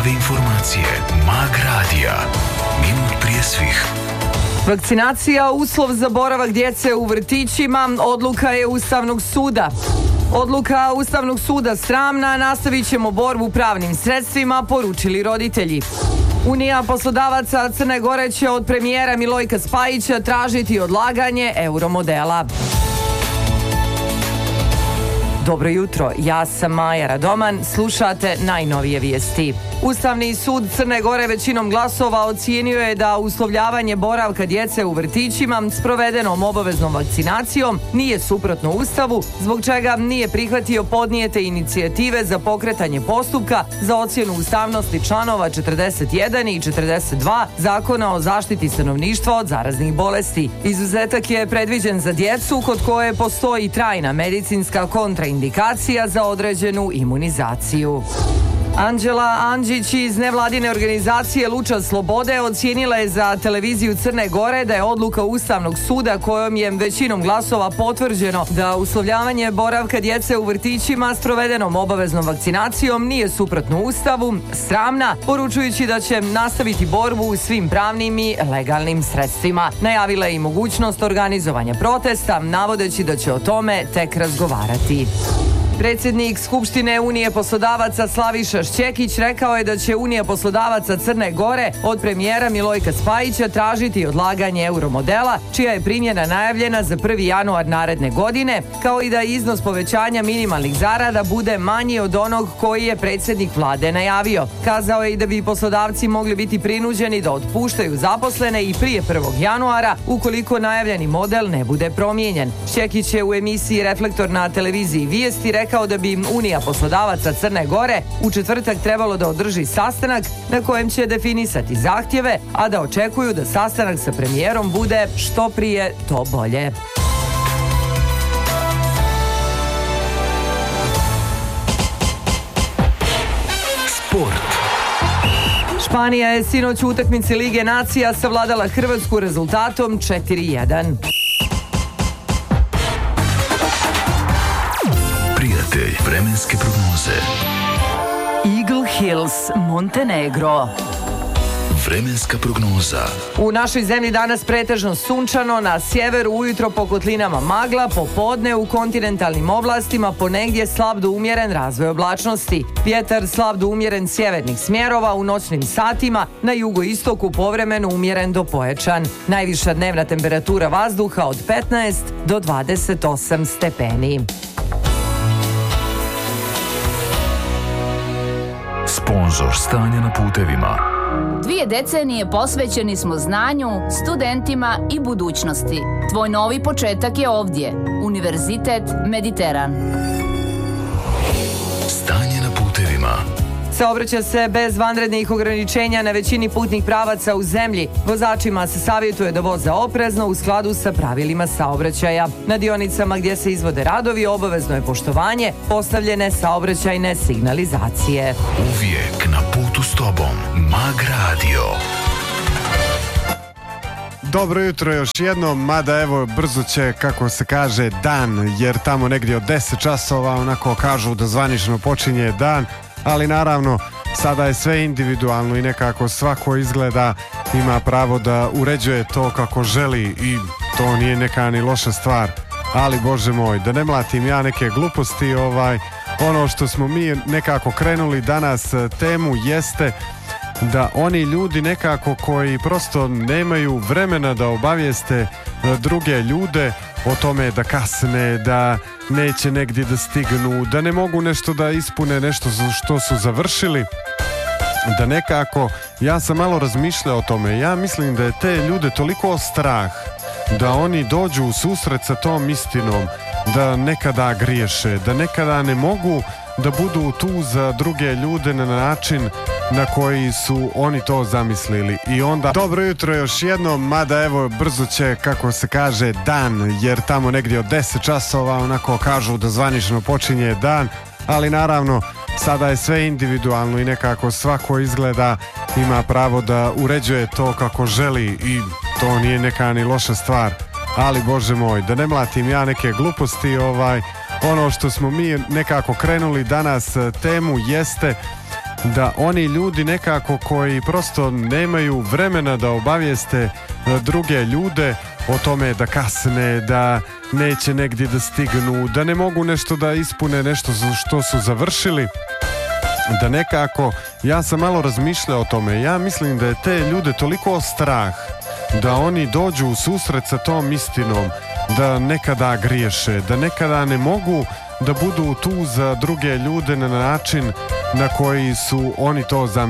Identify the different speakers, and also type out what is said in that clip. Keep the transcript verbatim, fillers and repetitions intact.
Speaker 1: Informacije Mag Radija. Minut prije svih.
Speaker 2: Vakcinacija uslov za boravak djece u vrtićima, odluka je Ustavnog suda. Odluka Ustavnog suda sramna, nastavit ćemo borbu pravnim sredstvima, poručili roditelji. Unija poslodavaca Crne Gore će od premijera Milojka Spajića tražiti odlaganje euromodela. Dobro jutro, ja sam Maja Radoman, slušate najnovije vijesti. Ustavni sud Crne Gore većinom glasova ocijenio je da uslovljavanje boravka djece u vrtićima s provedenom obaveznom vakcinacijom nije suprotno Ustavu, zbog čega nije prihvatio podnijete inicijative za pokretanje postupka za ocjenu ustavnosti članova četrdeset jedan i četrdeset dva Zakona o zaštiti stanovništva od zaraznih bolesti. Izuzetak je predviđen za djecu kod koje postoji trajna medicinska kontraindikacija za određenu imunizaciju. Anđela Andžić iz nevladine organizacije Luča slobode ocijenila je za televiziju Crne Gore da je odluka Ustavnog suda kojom je većinom glasova potvrđeno da uslovljavanje boravka djece u vrtićima s provedenom obaveznom vakcinacijom nije suprotno Ustavu sramna, poručujući da će nastaviti borbu svim pravnim i legalnim sredstvima. Najavila je i mogućnost organizovanja protesta, navodeći da će o tome tek razgovarati. Predsjednik Skupštine Unije poslodavaca Slaviša Šćekić rekao je da će Unija poslodavaca Crne Gore od premijera Milojka Spajića tražiti odlaganje euromodela, čija je primjena najavljena za prvi januar naredne godine, kao i da iznos povećanja minimalnih zarada bude manji od onog koji je predsjednik vlade najavio. Kazao je i da bi poslodavci mogli biti prinuđeni da otpuštaju zaposlene i prije prvog januara ukoliko najavljeni model ne bude promijenjen. Šćekić je u emisiji Reflektor na televiziji Vijesti rekao kao da bi Unija poslodavaca Crne Gore u četvrtak trebalo da održi sastanak na kojem će definisati zahtjeve, a da očekuju da sastanak sa premijerom bude što prije to bolje.
Speaker 1: Sport.
Speaker 2: Španija je sinoć u utakmici Lige nacija savladala Hrvatsku rezultatom četiri jedan.
Speaker 1: Prijatelj vremenske prognoze.
Speaker 2: Eagle Hills, Montenegro.
Speaker 1: Vremenska prognoza.
Speaker 2: U našoj zemlji danas pretežno sunčano, na sjeveru ujutro po kotlinama magla, popodne u kontinentalnim oblastima ponegdje slab do umjeren razvoj oblačnosti. Vjetar slab do umjeren sjevernih smjerova, u noćnim satima na jugoistoku povremeno umjeren do pojačan. Najviša dnevna temperatura vazduha od petnaest do dvadeset osam stepeni.
Speaker 1: Sponzor stanja na putevima.
Speaker 3: Dvije decenije posvećeni smo znanju, studentima i budućnosti. Tvoj novi početak je ovdje. Univerzitet Mediteran.
Speaker 1: Stanje na putevima.
Speaker 2: Saobraća se bez vanrednih ograničenja na većini putnih pravaca u zemlji. Vozačima se savjetuje da voze oprezno u skladu sa pravilima saobraćaja. Na dionicama gdje se izvode radovi obavezno je poštovanje postavljene saobraćajne signalizacije.
Speaker 1: Uvijek na putu s tobom. Mag Radio.
Speaker 4: Dobro jutro još jednom, mada evo brzo će, kako se kaže, dan, jer tamo negdje od deset časova onako kažu da zvanično počinje dan, ali naravno sada je sve individualno i nekako svako izgleda ima pravo da uređuje to kako želi i to nije neka ni loša stvar, ali Bože moj, da ne mlatim ja neke gluposti, ovaj, ono što smo mi nekako krenuli danas temu jeste da oni ljudi nekako koji prosto nemaju vremena da obavijeste druge ljude o tome da kasne, da neće negdje da stignu, da ne mogu nešto da ispune nešto što su završili, da nekako, ja sam malo razmišljao o tome, ja mislim da je te ljude toliko strah da oni dođu u susret sa tom istinom, da nekada griješe, da nekada ne mogu da budu tu za druge ljude na način na koji su oni to zamislili. I onda, dobro jutro još jednom, mada evo brzo će, kako se kaže, dan, jer tamo negdje od deset časova onako kažu da zvanično počinje dan, ali naravno sada je sve individualno i nekako svako izgleda ima pravo da uređuje to kako želi i to nije neka ni loša stvar, ali Bože moj, da ne mlatim ja neke gluposti, ovaj, ono što smo mi nekako krenuli danas temu jeste da oni ljudi nekako koji prosto nemaju vremena da obavijeste druge ljude o tome da kasne, da neće negdje da stignu, da ne mogu nešto da ispune nešto što su završili, da nekako, ja sam malo razmišljao o tome, ja mislim da je te ljude toliko strah da oni dođu u susret sa tom istinom, da nekada griješe, da nekada ne mogu da budu tu za druge ljude na način na koji su oni to zamislili.